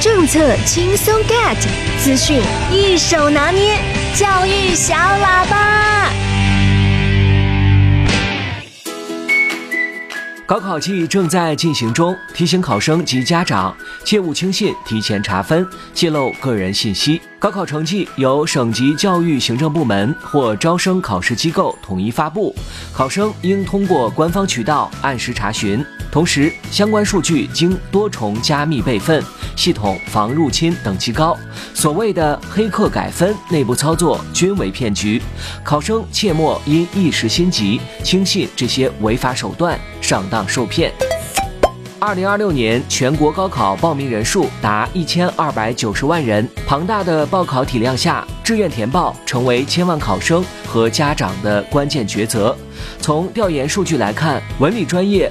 政策轻松 get， 资讯一手拿捏，教育小喇叭。 高考季正在进行中，提醒考生及家长切勿轻信提前查分、泄露个人信息。高考成绩由省级教育行政部门或招生考试机构统一发布，考生应通过官方渠道按时查询。同时，相关数据经多重加密备份，系统防入侵等级高。所谓的黑客改分、内部操作均为骗局，考生切莫因一时心急轻信这些违法手段，上当受骗。2026年全国高考报名人数达1290万人，庞大的报考体量下，志愿填报成为千万考生和家长的关键抉择。从调研数据来看，文理专业